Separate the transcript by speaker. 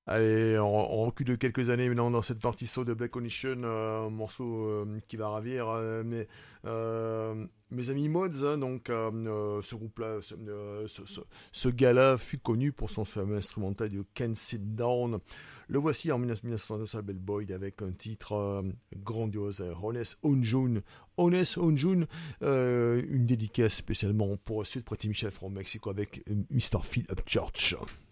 Speaker 1: Allez, on recule de quelques années maintenant dans cette partie saut de Black Condition, un morceau qui va ravir mes amis mods. Hein, donc, ce groupe-là, ce gars-là fut connu pour son fameux instrumental de Can't Sit Down. Le voici en 1992 à Boyd avec un titre grandiose, Honest Onjun. Honest Onjun, une dédicace spécialement pour Sud Pretty Michel from Mexico avec Mr. Phil Upchurch.